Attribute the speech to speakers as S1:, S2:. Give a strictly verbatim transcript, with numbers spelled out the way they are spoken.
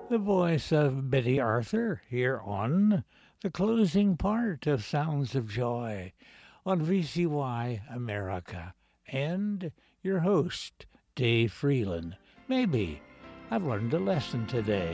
S1: the voice of Betty Arthur here on the closing part of Sounds of Joy on V C Y America, and your host, Dave Freeland. Maybe I've learned a lesson today.